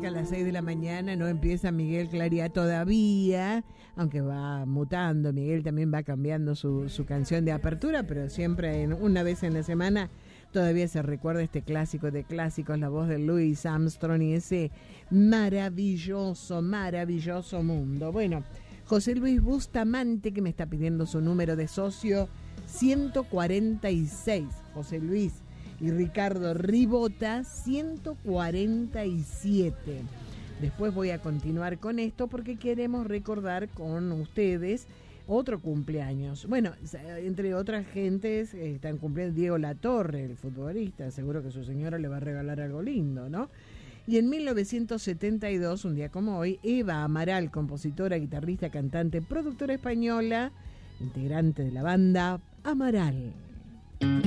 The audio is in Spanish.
arranca a las 6 de la mañana, no empieza Miguel Claría todavía, aunque va mutando. Miguel también va cambiando su canción de apertura, pero siempre una vez en la semana todavía se recuerda este clásico de clásicos, la voz de Louis Armstrong y ese maravilloso, maravilloso mundo. Bueno, José Luis Bustamante, que me está pidiendo su número de socio 146, José Luis, y Ricardo Ribota 147. Después voy a continuar con esto porque queremos recordar con ustedes otro cumpleaños. Bueno, entre otras gentes están cumpliendo Diego Latorre, el futbolista. Seguro que su señora le va a regalar algo lindo, ¿no? Y en 1972, un día como hoy, Eva Amaral, compositora, guitarrista, cantante, productora española, integrante de la banda Amaral.